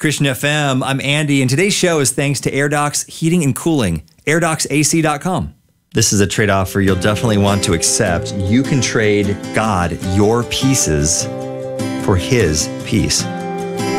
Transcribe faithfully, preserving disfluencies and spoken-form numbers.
Christian F M. I'm Andy, and today's show is thanks to AirDocs Heating and Cooling, air docs A C dot com. This is a trade offer you'll definitely want to accept. You can trade God your pieces for His peace.